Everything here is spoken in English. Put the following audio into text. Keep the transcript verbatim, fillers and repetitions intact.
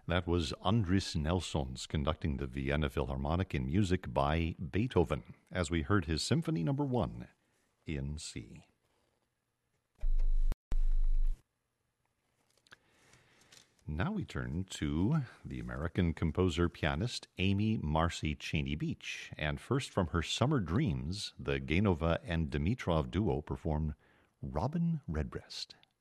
That was Andris Nelsons conducting the Vienna Philharmonic in music by Beethoven, as we heard his Symphony Number One in C. Now we turn to the American composer-pianist Amy Marcy Cheney Beach, and first from her Summer Dreams, the Gaynova and Dimitrov duo performed Robin Redbreast.